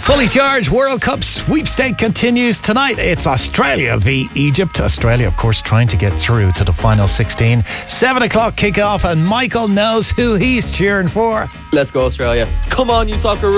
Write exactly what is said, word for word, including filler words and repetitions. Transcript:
Fully Charged World Cup sweepstake continues tonight. It's Australia v Egypt. Australia, of course, trying to get through to the final sixteen. Seven o'clock kickoff, and Michael knows who he's cheering for. Let's go, Australia. Come on, you soccer